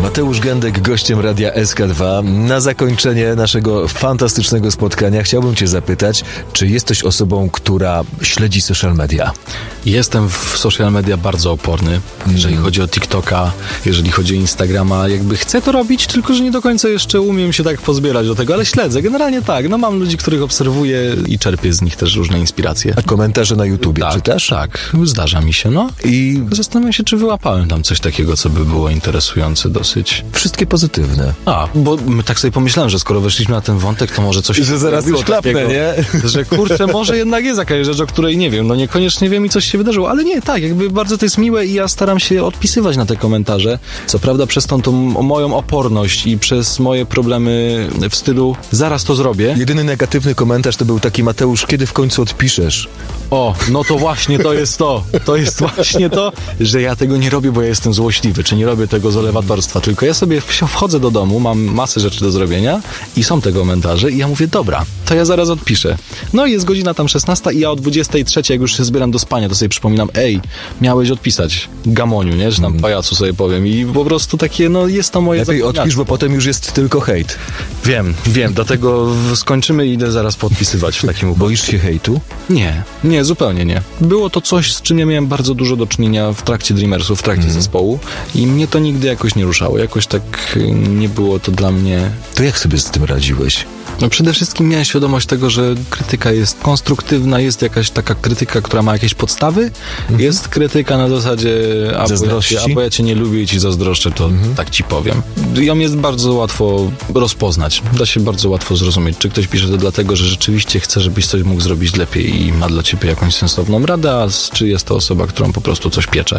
Mateusz Gędek, gościem Radia SK2. Na zakończenie naszego fantastycznego spotkania chciałbym cię zapytać, czy jesteś osobą, która śledzi social media? Jestem w social media bardzo oporny, jeżeli chodzi o TikToka, jeżeli chodzi o Instagrama. Jakby chcę to robić, tylko że nie do końca jeszcze umiem się tak pozbierać do tego, ale śledzę. Generalnie tak. No mam ludzi, których obserwuję i czerpię z nich też różne inspiracje. A komentarze na YouTubie czytasz? Tak, zdarza mi się, no. I zastanawiam się, czy wyłapałem tam coś takiego, co by było interesujące dosyć. Wszystkie pozytywne. Bo tak sobie pomyślałem, że skoro weszliśmy na ten wątek, to może coś... Że zaraz coś klapnę, takiego, nie? Że kurczę, może jednak jest jakaś rzecz, o której nie wiem. No niekoniecznie wiem i coś się wydarzyło, ale nie, tak, jakby bardzo to jest miłe i ja staram się odpisywać na te komentarze. Co prawda przez tą moją oporność i przez moje problemy w stylu zaraz to zrobię. Jedyny negatywny komentarz to był taki: Mateusz, kiedy w końcu odpiszesz? O, no to właśnie to jest to. To jest właśnie to, że ja tego nie robię, bo ja jestem złośliwy, czy nie robię tego z olewatorstwa, tylko ja sobie wchodzę do domu, mam masę rzeczy do zrobienia i są te komentarze i ja mówię, dobra, to ja zaraz odpiszę. No i jest godzina tam 16 i ja o 23, jak już się zbieram do spania, to sobie przypominam, miałeś odpisać gamoniu, nie? Że tam pajacu sobie powiem i po prostu takie, no jest to moje... Lepiej odpisz, bo potem już jest tylko hejt. Wiem, dlatego skończymy i idę zaraz podpisywać w takim upadku. Boisz się hejtu? Nie, zupełnie nie. Było to coś, z czym ja miałem bardzo dużo do czynienia w trakcie Dreamersów, w trakcie zespołu i mnie to nigdy jakoś nie ruszało. Jakoś tak nie było to dla mnie... To jak sobie z tym radziłeś? No przede wszystkim miałem świadomość tego, że krytyka jest konstruktywna, jest jakaś taka krytyka, która ma jakieś podstawy, jest krytyka na zasadzie albo ja cię nie lubię i ci zazdroszczę, to tak ci powiem. Ją jest bardzo łatwo rozpoznać. Da się bardzo łatwo zrozumieć, czy ktoś pisze to dlatego, że rzeczywiście chce, żebyś coś mógł zrobić lepiej i ma dla ciebie jakąś sensowną radę, a czy jest to osoba, którą po prostu coś piecze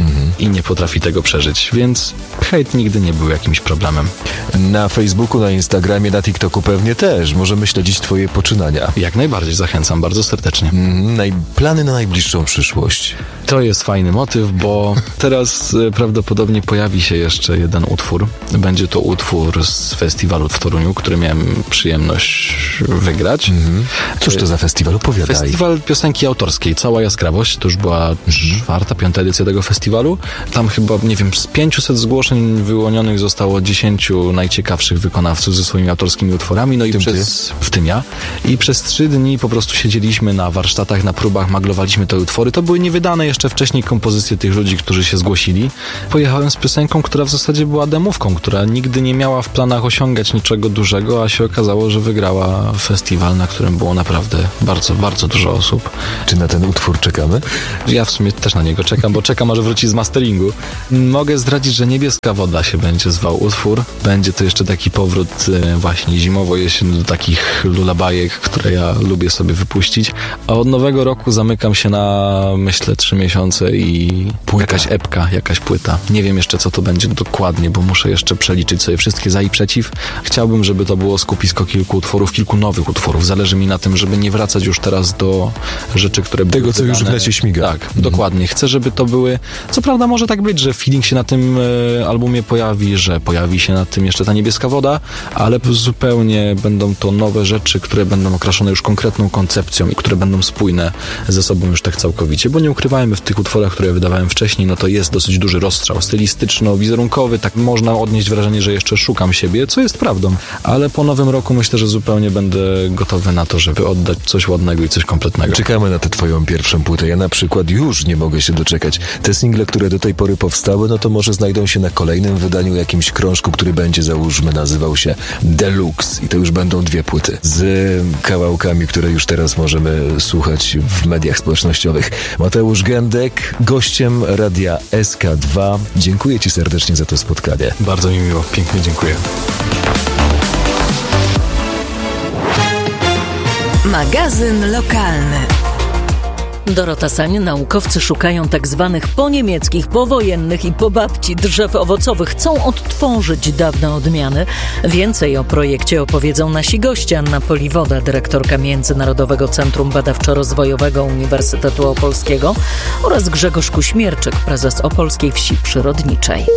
i nie potrafi tego przeżyć. Więc hejt nigdy nie był jakimś problemem. Na Facebooku, na Instagramie, na TikToku pewnie też możemy śledzić twoje poczynania. Jak najbardziej, zachęcam bardzo serdecznie. Plany na najbliższą przyszłość. To jest fajny motyw, bo teraz prawdopodobnie pojawi się jeszcze jeden utwór. Będzie to utwór z festiwalu w Toruniu, który miałem przyjemność wygrać. Cóż to za festiwal? Opowiadaj. Festiwal piosenki autorskiej, Cała Jaskrawość. To już była 4., 5. edycja tego festiwalu. Tam chyba, nie wiem, z 500 zgłoszeń wyłonionych zostało 10 najciekawszych wykonawców ze swoimi autorskimi utworami. No i w tym ja. I przez 3 dni po prostu siedzieliśmy na warsztatach, na próbach, maglowaliśmy te utwory. To były niewydane jeszcze wcześniej kompozycje tych ludzi, którzy się zgłosili. Pojechałem z piosenką, która w zasadzie była demówką, która nigdy nie miała w planach osiągać niczego dużego, a się okazało, że wygrała festiwal, na którym było naprawdę bardzo, bardzo dużo osób. Czy na ten utwór czekamy? Ja w sumie też na niego czekam, bo czekam, aż wróci z masteringu. Mogę zdradzić, że Niebieska Woda się będzie zwał utwór. Będzie to jeszcze taki powrót właśnie zimowo-jesienny do takich lulabajek, które ja lubię sobie wypuścić. A od nowego roku zamykam się na, myślę, 3 miesiące i jakaś epka, jakaś płyta. Nie wiem jeszcze, co to będzie dokładnie, bo muszę jeszcze przeliczyć sobie wszystkie za i przeciw. Chciałbym, żeby to było skupisko kilku utworów, kilku nowych utworów. Zależy mi na tym, żeby nie wracać już teraz do rzeczy, które były tego, co już w necie śmiga. Tak, dokładnie. Chcę, żeby to były... Co prawda może tak być, że feeling się na tym albumie pojawi, że pojawi się na tym jeszcze ta Niebieska Woda, ale zupełnie będą to nowe rzeczy, które będą okraszone już konkretną koncepcją i które będą spójne ze sobą już tak całkowicie, bo nie ukrywajmy, w tych utworach, które wydawałem wcześniej, no to jest dosyć duży rozstrzał stylistyczno-wizerunkowy, tak można odnieść wrażenie, że jeszcze szukam siebie, co jest prawdą, ale po nowym roku myślę, że zupełnie będę gotowy na to, żeby oddać coś ładnego i coś kompletnego. Czekamy na tę twoją pierwszą płytę. Ja na przykład już nie mogę się doczekać. Te single, które do tej pory powstały, no to może znajdą się na kolejnym wydaniu, jakimś krążku, który będzie, załóżmy, nazywał się Deluxe i to już będą 2 płyty z kawałkami, które już teraz możemy słuchać w mediach społecznościowych. Mateusz Gędek, gościem Radia SK2. Dziękuję ci serdecznie za to spotkanie. Bardzo mi miło, pięknie dziękuję. Magazyn lokalny. Dorota Sań, naukowcy szukają tak zwanych poniemieckich, powojennych i po babci drzew owocowych. Chcą odtworzyć dawne odmiany. Więcej o projekcie opowiedzą nasi goście. Anna Poliwoda, dyrektorka Międzynarodowego Centrum Badawczo-Rozwojowego Uniwersytetu Opolskiego oraz Grzegorz Kuśmierczyk, prezes Opolskiej Wsi Przyrodniczej.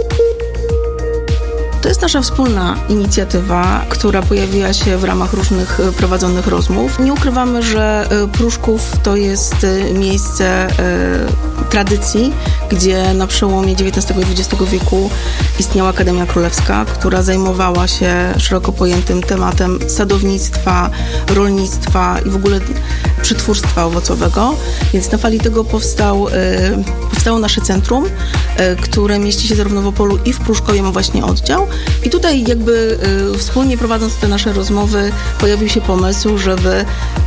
To jest nasza wspólna inicjatywa, która pojawiła się w ramach różnych prowadzonych rozmów. Nie ukrywamy, że Pruszków to jest miejsce tradycji, gdzie na przełomie XIX i XX wieku istniała Akademia Królewska, która zajmowała się szeroko pojętym tematem sadownictwa, rolnictwa i w ogóle przetwórstwa owocowego. Więc na fali tego powstało nasze centrum, które mieści się zarówno w Opolu i w Pruszkowie, ma właśnie oddział. I tutaj jakby wspólnie prowadząc te nasze rozmowy pojawił się pomysł, żeby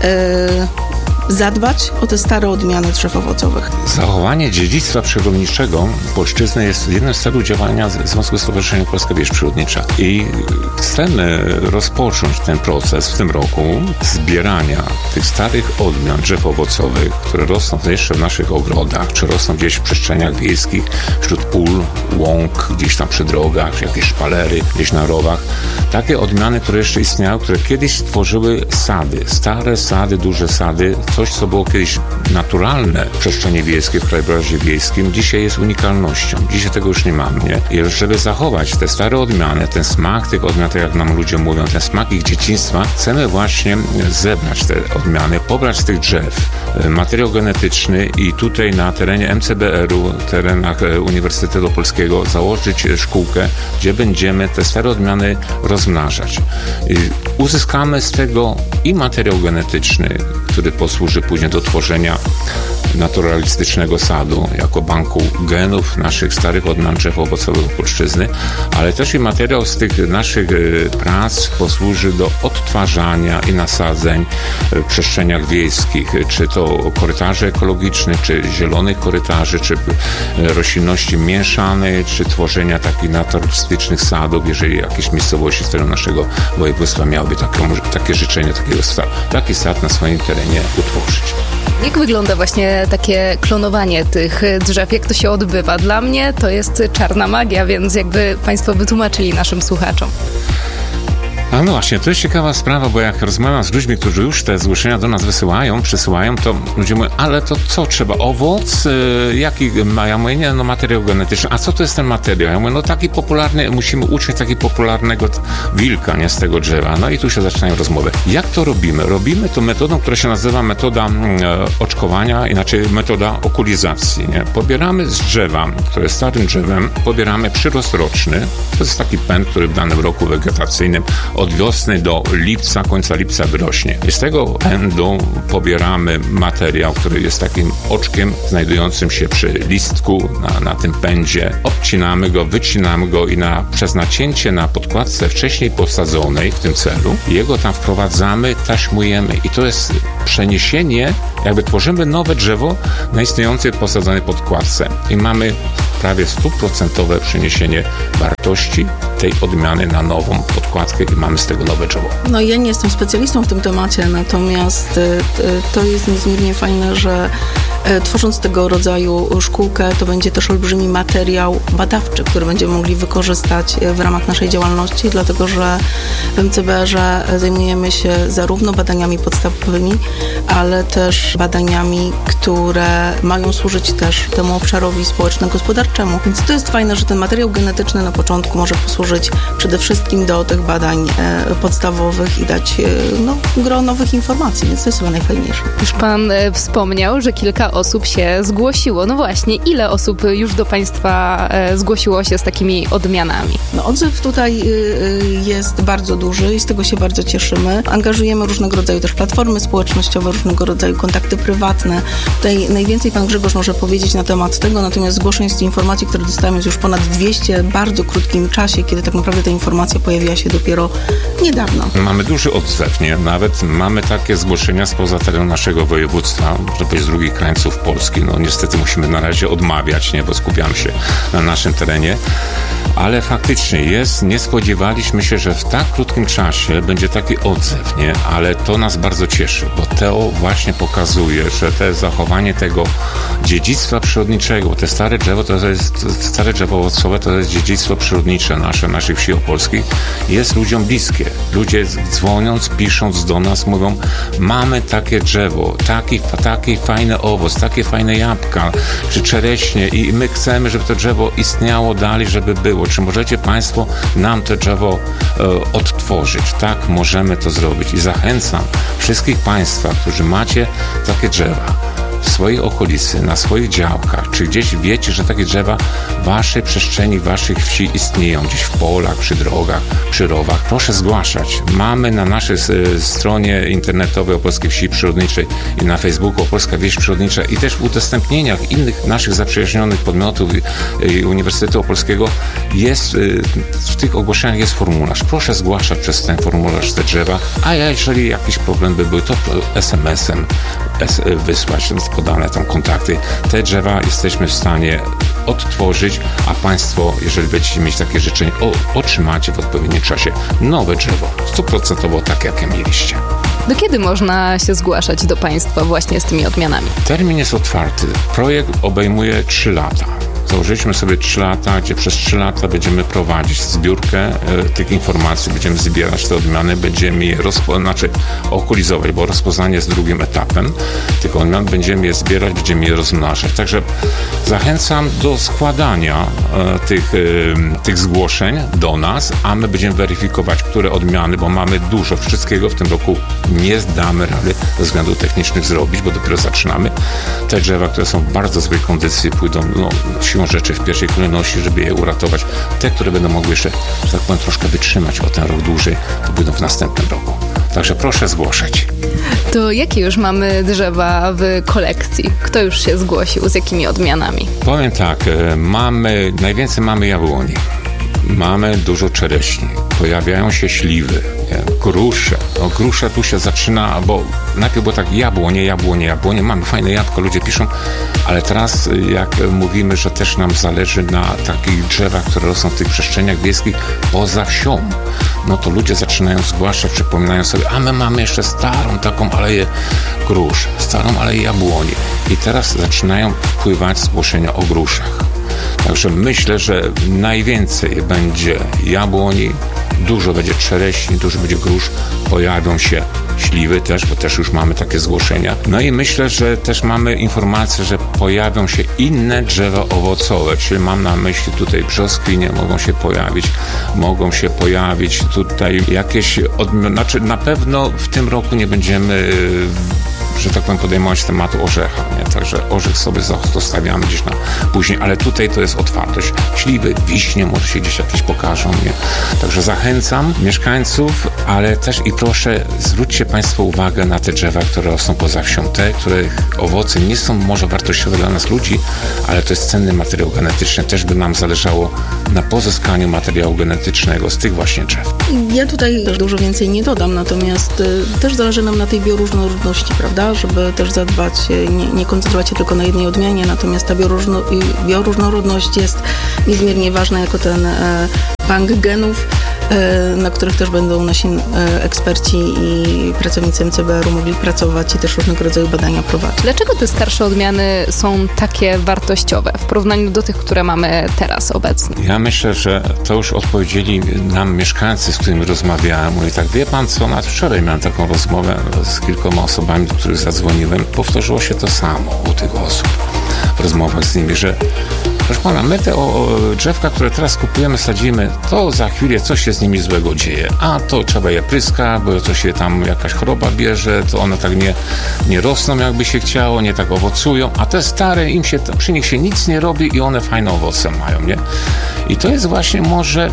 zadbać o te stare odmiany drzew owocowych. Zachowanie dziedzictwa przyrodniczego polszczyzny jest jednym z celów działania Związku Stowarzyszenia Polska Wieś Przyrodnicza. I chcemy rozpocząć ten proces w tym roku zbierania tych starych odmian drzew owocowych, które rosną jeszcze w naszych ogrodach, czy rosną gdzieś w przestrzeniach wiejskich, wśród pól, łąk, gdzieś tam przy drogach, czy jakieś szpalery, gdzieś na rowach. Takie odmiany, które jeszcze istniały, które kiedyś tworzyły sady, stare sady, duże sady, coś, co było kiedyś naturalne w przestrzeni wiejskiej, w krajobrazie wiejskim, dzisiaj jest unikalnością. Dzisiaj tego już nie mamy, nie? I żeby zachować te stare odmiany, ten smak tych odmian, tak jak nam ludzie mówią, ten smak ich dzieciństwa, chcemy właśnie zebrać te odmiany, pobrać z tych drzew materiał genetyczny i tutaj na terenie MCBR-u, terenach Uniwersytetu Polskiego założyć szkółkę, gdzie będziemy te stare odmiany rozmnażać. I uzyskamy z tego i materiał genetyczny, który posłuży później do tworzenia naturalistycznego sadu, jako banku genów naszych starych odmian drzew owocowych polszczyzny, ale też i materiał z tych naszych prac posłuży do odtwarzania i nasadzeń w przestrzeniach wiejskich, czy to korytarzy ekologicznych, czy zielonych korytarzy, czy roślinności mieszanej, czy tworzenia takich naturalistycznych sadów, jeżeli jakieś miejscowości z terenu naszego województwa miałyby takie życzenie, taki sad na swoim terenie utworzyć. Jak wygląda właśnie takie klonowanie tych drzew? Jak to się odbywa? Dla mnie to jest czarna magia, więc jakby Państwo wytłumaczyli naszym słuchaczom. A no właśnie, to jest ciekawa sprawa, bo jak rozmawiam z ludźmi, którzy już te zgłoszenia do nas przysyłają, to ludzie mówią, ale to co trzeba? Owoc? Jaki? Ja mówię, nie, no materiał genetyczny. A co to jest ten materiał? Ja mówię, no taki popularny, musimy uczyć takiego popularnego wilka, nie, z tego drzewa. No i tu się zaczynają rozmowy. Jak to robimy? Robimy to metodą, która się nazywa metoda oczkowania, inaczej metoda okulizacji, nie? Pobieramy z drzewa, które jest starym drzewem, pobieramy przyrost roczny. To jest taki pęd, który w danym roku wegetacyjnym od wiosny do lipca, końca lipca wyrośnie. I z tego pędu pobieramy materiał, który jest takim oczkiem znajdującym się przy listku na tym pędzie. Obcinamy go, wycinamy go i przez nacięcie na podkładce wcześniej posadzonej w tym celu, jego tam wprowadzamy, taśmujemy i to jest przeniesienie, jakby tworzymy nowe drzewo na istniejącej posadzonej podkładce i mamy prawie 100% przeniesienie wartości tej odmiany na nową podkładkę i mamy z tego nowe drzewo. No ja nie jestem specjalistą w tym temacie, natomiast to jest niezmiernie fajne, że tworząc tego rodzaju szkółkę, to będzie też olbrzymi materiał badawczy, który będziemy mogli wykorzystać w ramach naszej działalności, dlatego że w MCBR-ze zajmujemy się zarówno badaniami podstawowymi, ale też badaniami, które mają służyć też temu obszarowi społeczno-gospodarczemu. Więc to jest fajne, że ten materiał genetyczny na początku może posłużyć przede wszystkim do tych badań podstawowych i dać gro nowych informacji, więc to jest chyba najfajniejsze. Już Pan wspomniał, że kilka osób się zgłosiło. No właśnie, ile osób już do Państwa zgłosiło się z takimi odmianami? No odzew tutaj jest bardzo duży i z tego się bardzo cieszymy. Angażujemy różnego rodzaju też platformy społecznościowe, różnego rodzaju kontakty prywatne. Tutaj najwięcej Pan Grzegorz może powiedzieć na temat tego, natomiast zgłoszeń z informacji, które dostałem jest już ponad 200 w bardzo krótkim czasie, kiedy tak naprawdę ta informacja pojawiła się dopiero niedawno. Mamy duży odzew, nie? Nawet mamy takie zgłoszenia spoza terenu naszego województwa, żeby powiedzieć z drugich krańców Polski. No niestety musimy na razie odmawiać, nie? Bo skupiamy się na naszym terenie. Ale faktycznie nie spodziewaliśmy się, że w tak krótkim czasie będzie taki odzew, nie? Ale to nas bardzo cieszy, bo to właśnie pokazuje, że te zachowanie tego dziedzictwa przyrodniczego, te stare drzewo owocowe to jest dziedzictwo przyrodnicze naszych wsi opolskich, jest ludziom bliskie. Ludzie dzwoniąc, pisząc do nas, mówią, mamy takie drzewo, taki fajny owoc, takie fajne jabłka, czy czereśnie i my chcemy, żeby to drzewo istniało dalej, żeby było. Czy możecie Państwo nam to drzewo odtworzyć? Tak, możemy to zrobić i zachęcam wszystkich Państwa, którzy macie takie drzewa, w swojej okolicy, na swoich działkach, czy gdzieś wiecie, że takie drzewa w waszej przestrzeni, w waszych wsi istnieją, gdzieś w polach, przy drogach, przy rowach, proszę zgłaszać. Mamy na naszej stronie internetowej Opolskiej Wsi Przyrodniczej i na Facebooku Opolska Wieś Przyrodnicza i też w udostępnieniach innych naszych zaprzyjaźnionych podmiotów i Uniwersytetu Opolskiego jest, w tych ogłoszeniach jest formularz. Proszę zgłaszać przez ten formularz te drzewa, a jeżeli jakiś problem by był, to SMS-em wysłać podane tam kontakty. Te drzewa jesteśmy w stanie odtworzyć, a Państwo, jeżeli będziecie mieć takie życzenie, otrzymacie w odpowiednim czasie nowe drzewo, 100% takie, jakie mieliście. Do kiedy można się zgłaszać do Państwa właśnie z tymi odmianami? Termin jest otwarty. Projekt obejmuje 3 lata. Założyliśmy sobie 3 lata, gdzie przez 3 lata będziemy prowadzić zbiórkę tych informacji, będziemy zbierać te odmiany, będziemy je okulizować, bo rozpoznanie jest drugim etapem tych odmian, będziemy je zbierać, będziemy je rozmnażać. Także zachęcam do składania tych zgłoszeń do nas, a my będziemy weryfikować, które odmiany, bo mamy dużo wszystkiego w tym roku nie damy rady ze względów technicznych zrobić, bo dopiero zaczynamy. Te drzewa, które są w bardzo złej kondycji, pójdą siłą rzeczy w pierwszej kolejności, żeby je uratować. Te, które będą mogły jeszcze, że tak powiem, troszkę wytrzymać o ten rok dłużej, to będą w następnym roku. Także proszę zgłaszać. To jakie już mamy drzewa w kolekcji? Kto już się zgłosił? Z jakimi odmianami? Powiem tak, najwięcej mamy jabłoni. Mamy dużo czereśni, pojawiają się śliwy, grusze. Grusza tu się zaczyna, bo najpierw było tak jabłonie, mamy fajne jabłko, ludzie piszą, ale teraz jak mówimy, że też nam zależy na takich drzewach, które rosną w tych przestrzeniach wiejskich poza wsią, no to ludzie zaczynają zgłaszać, przypominają sobie, a my mamy jeszcze starą taką aleję grusz, starą aleję jabłoni i teraz zaczynają wpływać zgłoszenia o gruszach. Także myślę, że najwięcej będzie jabłoni, dużo będzie czereśni, dużo będzie grusz, pojawią się śliwy też, bo też już mamy takie zgłoszenia. No i myślę, że też mamy informację, że pojawią się inne drzewa owocowe, czyli mam na myśli tutaj brzoskwinie mogą się pojawić tutaj jakieś znaczy na pewno w tym roku nie będziemy że tak powiem, podejmować tematu orzecha, nie? Także orzech sobie zostawiamy gdzieś na później, ale tutaj to jest otwartość. Śliwy, wiśnie może się gdzieś jakieś pokażą, nie? Także zachęcam mieszkańców, ale też i proszę, zwróćcie Państwo uwagę na te drzewa, które rosną poza wsią. Te, których owoce nie są może wartościowe dla nas ludzi, ale to jest cenny materiał genetyczny. Też by nam zależało na pozyskaniu materiału genetycznego z tych właśnie drzew. Ja tutaj też dużo więcej nie dodam, natomiast też zależy nam na tej bioróżnorodności, prawda? Żeby też zadbać, nie koncentrować się tylko na jednej odmianie, natomiast ta bioróżnorodność jest niezmiernie ważna jako ten bank genów, na których też będą nasi eksperci i pracownicy MCBR-u mogli pracować i też różnego rodzaju badania prowadzić. Dlaczego te starsze odmiany są takie wartościowe w porównaniu do tych, które mamy teraz obecnie? Ja myślę, że to już odpowiedzieli nam mieszkańcy, z którymi rozmawiałem. Mówię tak, wie pan co, nawet wczoraj miałem taką rozmowę z kilkoma osobami, do których zadzwoniłem. Powtórzyło się to samo u tych osób w rozmowach z nimi, że proszę pana, my te drzewka, które teraz kupujemy, sadzimy, to za chwilę coś się z nimi złego dzieje. A to trzeba je pryskać, bo to się tam jakaś choroba bierze, to one tak nie rosną, jakby się chciało, nie tak owocują, a te stare, przy nich się nic nie robi i one fajne owoce mają, nie? I to jest właśnie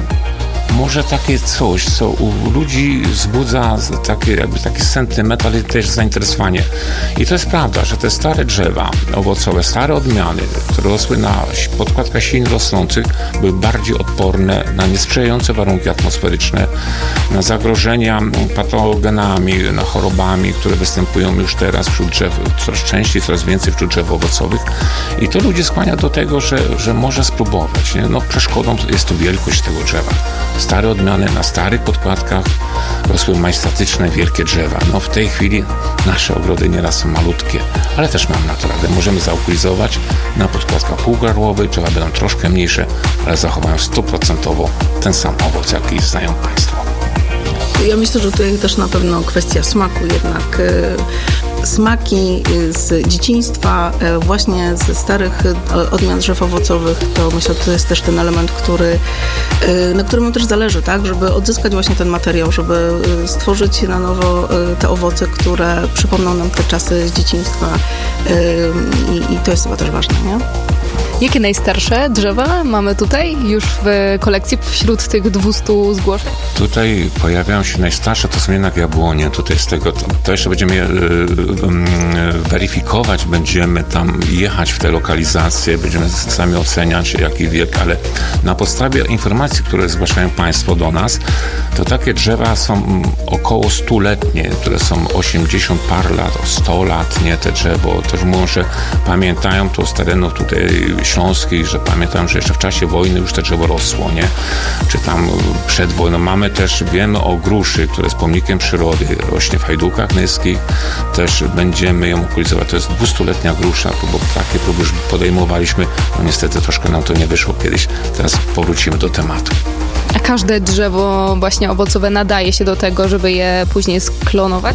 może takie coś, co u ludzi wzbudza taki sentyment, ale też zainteresowanie. I to jest prawda, że te stare drzewa owocowe, stare odmiany, które rosły na podkładkach silnie rosnących, były bardziej odporne na niesprzyjające warunki atmosferyczne, na zagrożenia patogenami, na chorobami, które występują już teraz wśród drzew, coraz częściej, coraz więcej wśród drzew owocowych. I to ludzi skłania do tego, że może spróbować. Nie? No, przeszkodą jest to wielkość tego drzewa. Stare odmiany na starych podkładkach rosły majestatyczne, wielkie drzewa. No w tej chwili nasze ogrody nieraz są malutkie, ale też mamy na to radę. Możemy zaokulizować na podkładkach półgarłowych, drzewa będą troszkę mniejsze, ale zachowają 100% ten sam owoc, jaki znają Państwo. Ja myślę, że tutaj też na pewno kwestia smaku jednak smaki z dzieciństwa, właśnie ze starych odmian drzew owocowych, to myślę, że to jest też ten element, na którym też zależy, tak, żeby odzyskać właśnie ten materiał, żeby stworzyć na nowo te owoce, które przypomną nam te czasy z dzieciństwa i to jest chyba też ważne, nie? Jakie najstarsze drzewa mamy tutaj już w kolekcji wśród tych 200 zgłoszeń? Tutaj pojawiają się najstarsze, to są jednak jabłonie. Tutaj z tego, to jeszcze będziemy weryfikować, będziemy tam jechać w te lokalizacje, będziemy sami oceniać, jaki wiek, ale na podstawie informacji, które zgłaszają Państwo do nas, to takie drzewa są około 100-letnie, które są 80 par lat, 100 lat, nie, te drzewo, też mówią, że pamiętają to z terenów tutaj śląskich, że pamiętają, że jeszcze w czasie wojny już to drzewo rosło, nie? Czy tam przed wojną. Mamy też, wiemy o gruszy, która jest pomnikiem przyrody, rośnie w Hajdukach Nyskich, też będziemy ją okulizować. To jest 200-letnia grusza, bo takie próby już podejmowaliśmy, no niestety troszkę nam to nie wyszło kiedyś, teraz powrócimy do tematu. A każde drzewo właśnie owocowe nadaje się do tego, żeby je później sklonować?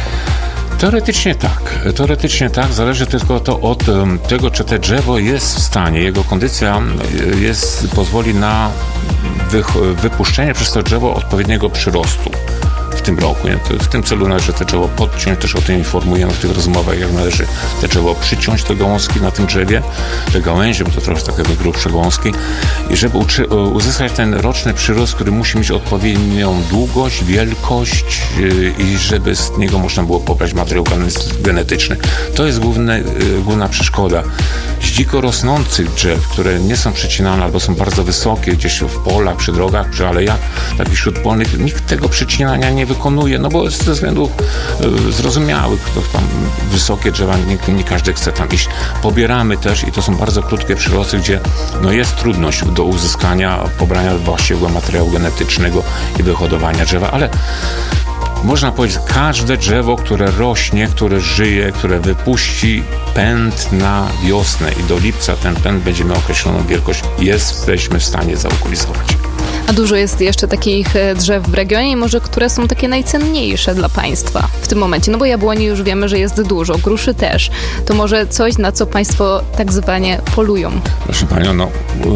Teoretycznie tak, zależy tylko to od tego, czy to drzewo jest w stanie, jego kondycja pozwoli na wypuszczenie przez to drzewo odpowiedniego przyrostu w tym roku. Nie? W tym celu należy te drzewo podciąć, też o tym informujemy w tych rozmowach, jak należy te drzewo przyciąć, te gałązki na tym drzewie, te gałęzie, bo to trochę takie grubsze gałązki, i żeby uzyskać ten roczny przyrost, który musi mieć odpowiednią długość, wielkość i żeby z niego można było pobrać materiał genetyczny. To jest główna przeszkoda. Z dziko rosnących drzew, które nie są przecinane albo są bardzo wysokie, gdzieś w polach, przy drogach, przy alejach, takich śródpolnych, nikt tego przecinania nie wykonuje, no bo ze względów zrozumiałych, to tam wysokie drzewa, nie każdy chce tam iść. Pobieramy też i to są bardzo krótkie przyrosty, gdzie no jest trudność do uzyskania, pobrania właściwego materiału genetycznego i wyhodowania drzewa, ale można powiedzieć, każde drzewo, które rośnie, które żyje, które wypuści pęd na wiosnę i do lipca ten pęd będzie miał określoną wielkość, jesteśmy w stanie zaokulizować. A dużo jest jeszcze takich drzew w regionie i może które są takie najcenniejsze dla Państwa w tym momencie? No bo jabłoni już wiemy, że jest dużo, gruszy też. To może coś, na co Państwo tak zwanie polują? Proszę Panią, no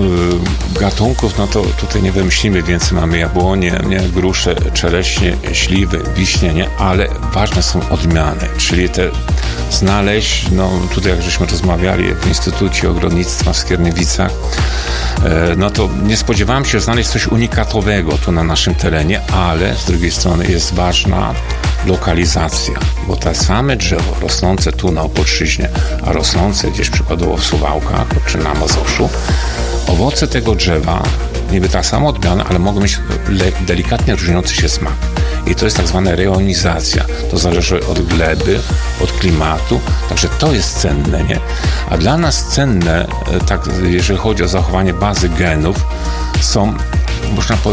gatunków, no to tutaj nie wymyślimy, więc mamy jabłonie, nie, grusze, czereśnie, śliwy, wiśnie, nie, ale ważne są odmiany, czyli te znaleźć, no tutaj jak żeśmy rozmawiali w Instytucie Ogrodnictwa w Skierniewicach, no to nie spodziewałem się znaleźć coś unikatowego tu na naszym terenie, ale z drugiej strony jest ważna lokalizacja, bo te same drzewo rosnące tu na Opolszczyźnie, a rosnące gdzieś przykładowo w Suwałkach czy na Mazowszu, owoce tego drzewa, niby ta sama odmiana, ale mogą mieć delikatnie różniący się smak. I to jest tak zwana rejonizacja. To zależy od gleby, od klimatu, także to jest cenne, nie? A dla nas cenne, tak, jeżeli chodzi o zachowanie bazy genów, są, można powiedzieć,